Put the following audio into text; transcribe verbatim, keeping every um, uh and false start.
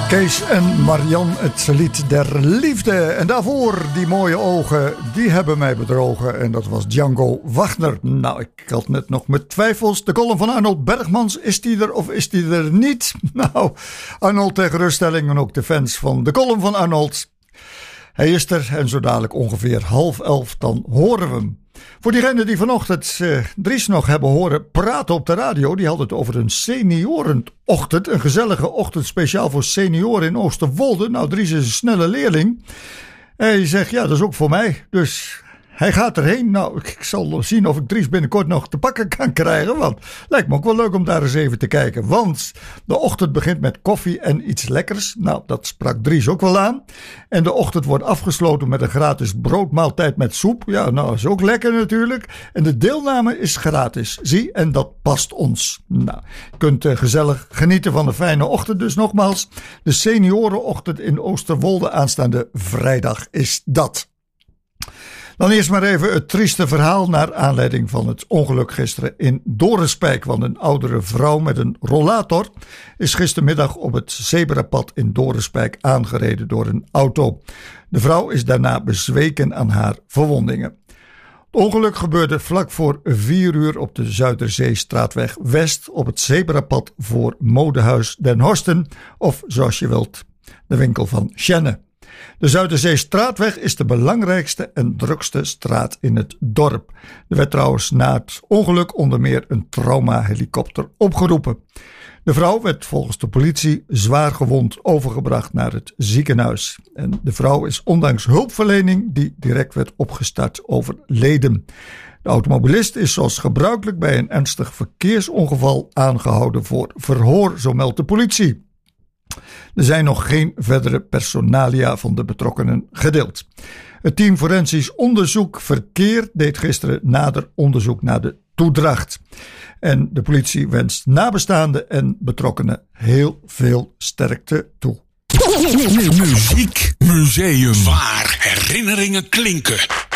Kees en Marian, het lied der liefde. En daarvoor die mooie ogen, die hebben mij bedrogen. En dat was Django Wagner. Nou, ik had net nog mijn twijfels. De column van Arnold Bergmans, is die er of is die er niet? Nou, Arnold ter geruststelling en ook de fans van de column van Arnold. Hij is er en zo dadelijk ongeveer half elf, dan horen we hem. Voor diegenen die vanochtend eh, Dries nog hebben horen praten op de radio, die had het over een seniorenochtend. Een gezellige ochtend speciaal voor senioren in Oosterwolde. Nou, Dries is een snelle leerling. Hij zegt, ja, dat is ook voor mij. Dus hij gaat erheen. Nou, ik zal zien of ik Dries binnenkort nog te pakken kan krijgen. Want lijkt me ook wel leuk om daar eens even te kijken. Want de ochtend begint met koffie en iets lekkers. Nou, dat sprak Dries ook wel aan. En de ochtend wordt afgesloten met een gratis broodmaaltijd met soep. Ja, nou, is ook lekker natuurlijk. En de deelname is gratis. Zie, en dat past ons. Nou, je kunt uh, gezellig genieten van een fijne ochtend. Dus nogmaals, de seniorenochtend in Oosterwolde aanstaande vrijdag is dat. Dan eerst maar even het trieste verhaal naar aanleiding van het ongeluk gisteren in Dorenspijk. Want een oudere vrouw met een rollator is gistermiddag op het zebrapad in Dorenspijk aangereden door een auto. De vrouw is daarna bezweken aan haar verwondingen. Het ongeluk gebeurde vlak voor vier uur op de Zuiderzeestraatweg West op het zebrapad voor Modehuis Den Horsten, of zoals je wilt, de winkel van Sjenne. De Zuiderzeestraatweg is de belangrijkste en drukste straat in het dorp. Er werd trouwens na het ongeluk onder meer een traumahelikopter opgeroepen. De vrouw werd volgens de politie zwaar gewond overgebracht naar het ziekenhuis. En de vrouw is ondanks hulpverlening die direct werd opgestart overleden. De automobilist is zoals gebruikelijk bij een ernstig verkeersongeval aangehouden voor verhoor, zo meldt de politie. Er zijn nog geen verdere personalia van de betrokkenen gedeeld. Het team Forensisch Onderzoek Verkeer deed gisteren nader onderzoek naar de toedracht. En de politie wenst nabestaanden en betrokkenen heel veel sterkte toe. Muziek Museum, waar herinneringen klinken.